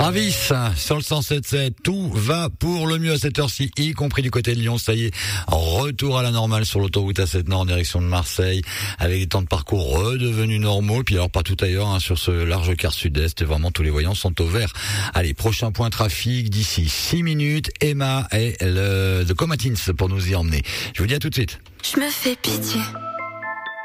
Travis, sur le 107.7, tout va pour le mieux à cette heure-ci, y compris du côté de Lyon. Ça y est, retour à la normale sur l'autoroute A7 Nord en direction de Marseille, avec des temps de parcours redevenus normaux. Puis alors partout ailleurs, sur ce large quart sud-est, vraiment tous les voyants sont au vert. Allez, prochain point trafic d'ici 6 minutes. Emma et The Comatins pour nous y emmener. Je vous dis à tout de suite. Je me fais pitié.